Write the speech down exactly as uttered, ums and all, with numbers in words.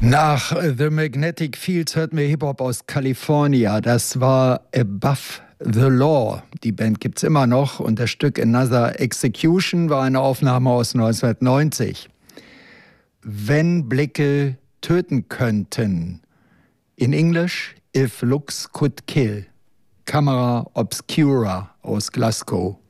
Nach The Magnetic Fields hörten wir Hip-Hop aus Kalifornien. Das war Above the Law. Die Band gibt's immer noch und das Stück Another Execution war eine Aufnahme aus neunzehnhundertneunzig. Wenn Blicke töten könnten. In Englisch, If Looks Could Kill. Camera Obscura aus Glasgow.